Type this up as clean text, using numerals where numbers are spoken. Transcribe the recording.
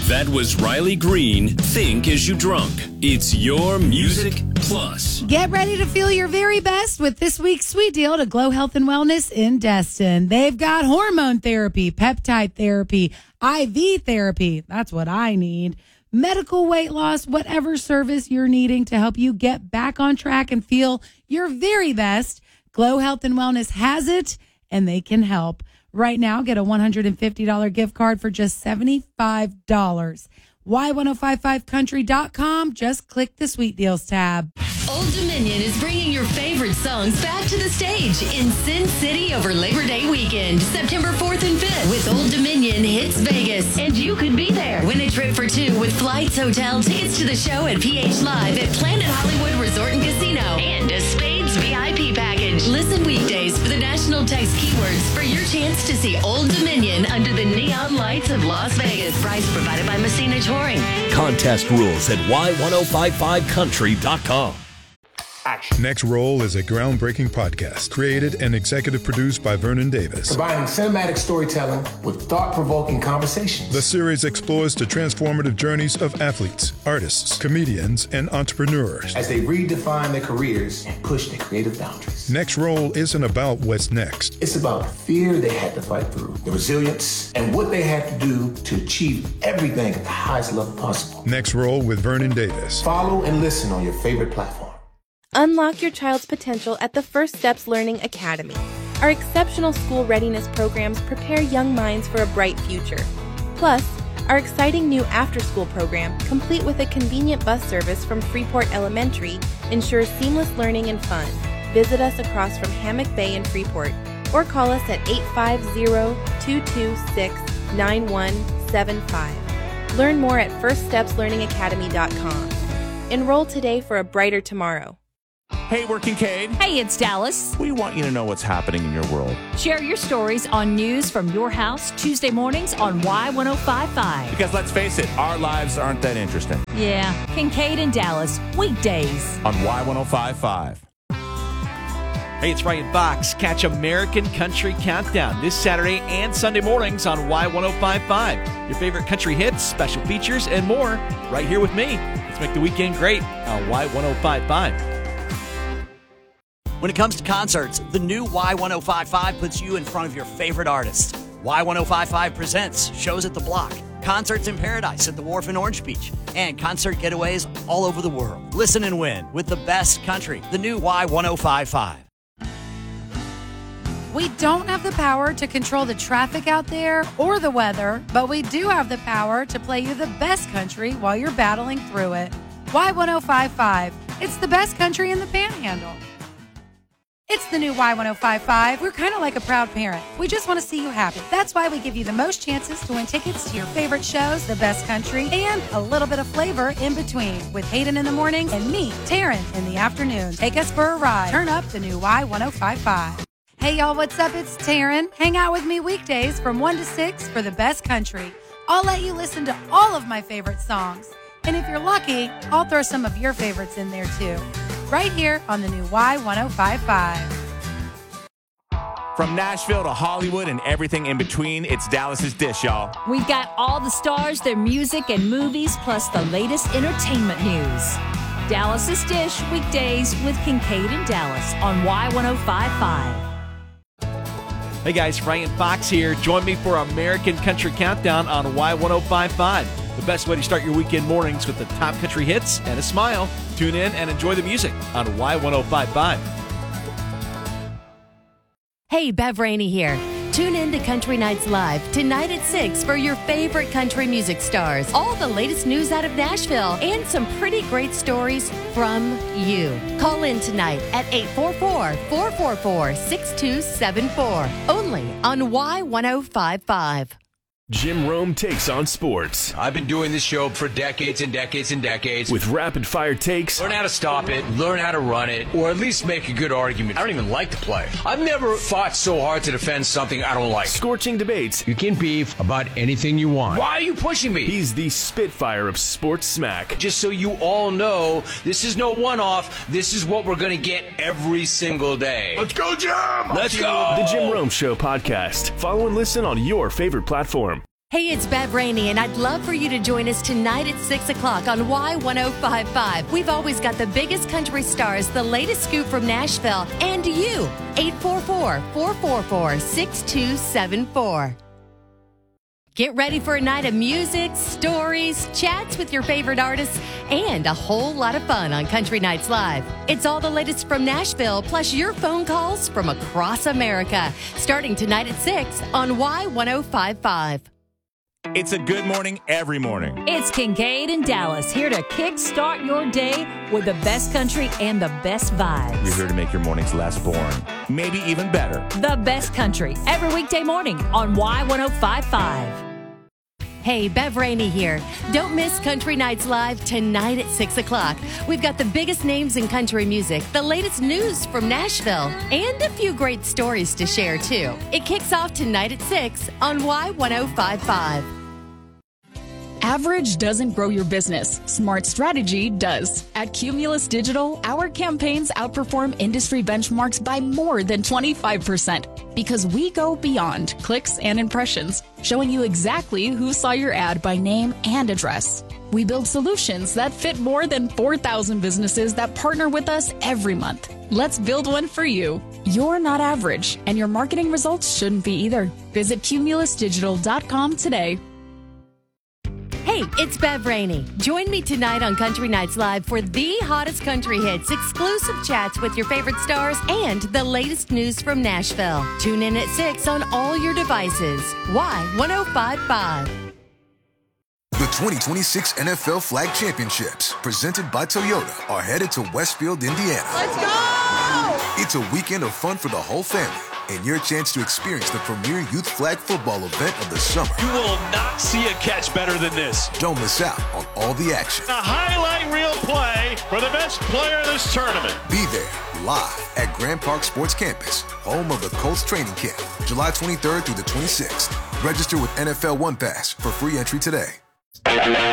That was Riley Green, Think As You Drunk. It's your Music Plus. Get ready to feel your very best with this week's sweet deal to Glow Health and Wellness in Destin. They've got hormone therapy, peptide therapy, IV therapy. That's what I need. Medical weight loss, whatever service you're needing to help you get back on track and feel your very best. Glow Health and Wellness has it, and they can help. Right now, get a $150 gift card for just $75. Y1055country.com. Just click the Sweet Deals tab. Old Dominion is bringing your favorite songs back to the stage in Sin City over Labor Day weekend, September 4th and 5th with Old Dominion Hits Vegas. And you could be there. Win a trip for two with flights, hotel, tickets to the show at PH Live at Planet Hollywood Resort and Casino and a Spades VIP package. Listen weekdays for the national text keywords for your chance to see Old Dominion under the neon lights of Las Vegas. Price provided by Messina Touring. Contest rules at Y1055country.com. Action. Next Roll is a groundbreaking podcast created and executive produced by Vernon Davis. Combining cinematic storytelling with thought-provoking conversations. The series explores the transformative journeys of athletes, artists, comedians, and entrepreneurs as they redefine their careers and push their creative boundaries. Next Roll isn't about what's next. It's about the fear they had to fight through, the resilience, and what they had to do to achieve everything at the highest level possible. Next Roll with Vernon Davis. Follow and listen on your favorite platform. Unlock your child's potential at the First Steps Learning Academy. Our exceptional school readiness programs prepare young minds for a bright future. Plus, our exciting new after-school program, complete with a convenient bus service from Freeport Elementary, ensures seamless learning and fun. Visit us across from Hammock Bay in Freeport or call us at 850-226-9175. Learn more at firststepslearningacademy.com. Enroll today for a brighter tomorrow. Hey, we're Kincaid. Hey, it's Dallas. We want you to know what's happening in your world. Share your stories on news from your house Tuesday mornings on Y1055. Because let's face it, our lives aren't that interesting. Yeah, Kincaid and Dallas, weekdays on Y1055. Hey, it's Ryan Fox. Catch American Country Countdown this Saturday and Sunday mornings on Y1055. Your favorite country hits, special features, and more right here with me. Let's make the weekend great on Y1055. When it comes to concerts, the new Y1055 puts you in front of your favorite artists. Y1055 presents shows at the Block, concerts in Paradise at the Wharf in Orange Beach, and concert getaways all over the world. Listen and win with the best country, the new Y1055. We don't have the power to control the traffic out there or the weather, but we do have the power to play you the best country while you're battling through it. Y1055. It's the best country in the Panhandle. It's the new Y1055. We're kind of like a proud parent. We just want to see you happy. That's why we give you the most chances to win tickets to your favorite shows, the best country, and a little bit of flavor in between with Hayden in the mornings and me, Taryn, in the afternoon. Take us for a ride. Turn up the new Y1055. Hey, y'all, what's up? It's Taryn. Hang out with me weekdays from 1 to 6 for the best country. I'll let you listen to all of my favorite songs. And if you're lucky, I'll throw some of your favorites in there, too. Right here on the new Y1055. From Nashville to Hollywood and everything in between, it's Dallas's Dish, y'all. We've got all the stars, their music, and movies, plus the latest entertainment news. Dallas's Dish, weekdays with Kincaid and Dallas on Y1055. Hey guys, Ryan Fox here. Join me for American Country Countdown on Y1055. The best way to start your weekend mornings with the top country hits and a smile. Tune in and enjoy the music on Y1055. Hey, Bev Rainey here. Tune in to Country Nights Live tonight at 6 for your favorite country music stars. All the latest news out of Nashville and some pretty great stories from you. Call in tonight at 844-444-6274. Only on Y1055. Jim Rome takes on sports. I've been doing this show for decades and decades and decades. With rapid-fire takes. Learn how to stop it, learn how to run it, or at least make a good argument. I don't even like to play. I've never fought so hard to defend something I don't like. Scorching debates. You can beef about anything you want. Why are you pushing me? He's the Spitfire of sports smack. Just so you all know, this is no one-off. This is what we're going to get every single day. Let's go, Jim! Let's go! The Jim Rome Show podcast. Follow and listen on your favorite platform. Hey, it's Bev Rainey, and I'd love for you to join us tonight at 6 o'clock on Y1055. We've always got the biggest country stars, the latest scoop from Nashville, and you. 844-444-6274. Get ready for a night of music, stories, chats with your favorite artists, and a whole lot of fun on Country Nights Live. It's all the latest from Nashville, plus your phone calls from across America. Starting tonight at 6 on Y1055. It's a good morning every morning. It's Kincaid and Dallas here to kickstart your day with the best country and the best vibes. We're here to make your mornings less boring, maybe even better. The best country every weekday morning on Y1055. Hey, Bev Rainey here. Don't miss Country Nights Live tonight at 6 o'clock. We've got the biggest names in country music, the latest news from Nashville, and a few great stories to share, too. It kicks off tonight at 6 on Y1055. Average doesn't grow your business. Smart strategy does. At Cumulus Digital, our campaigns outperform industry benchmarks by more than 25% because we go beyond clicks and impressions, showing you exactly who saw your ad by name and address. We build solutions that fit more than 4,000 businesses that partner with us every month. Let's build one for you. You're not average, and your marketing results shouldn't be either. Visit cumulusdigital.com today. Hey, it's Bev Rainey. Join me tonight on Country Nights Live for the hottest country hits, exclusive chats with your favorite stars, and the latest news from Nashville. Tune in at 6 on all your devices. Y1055. The 2026 NFL Flag Championships, presented by Toyota, are headed to Westfield, Indiana. Let's go! It's a weekend of fun for the whole family, and your chance to experience the premier youth flag football event of the summer. You will not see a catch better than this. Don't miss out on all the action. A highlight reel play for the best player in this tournament. Be there live at Grand Park Sports Campus, home of the Colts training camp, July 23rd through the 26th. Register with NFL One Pass for free entry today.